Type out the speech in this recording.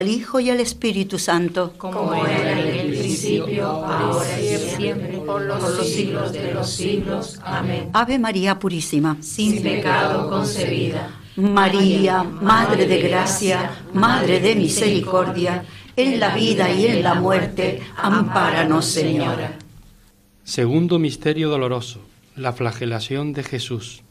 al Hijo y al Espíritu Santo, como era en el principio, ahora y siempre, por los siglos de los siglos. Amén. Ave María Purísima, Sin pecado concebida. María, Madre de Gracia, Madre de Misericordia, en la vida y en la muerte, ampáranos, Señora. Segundo misterio doloroso, la flagelación de Jesús.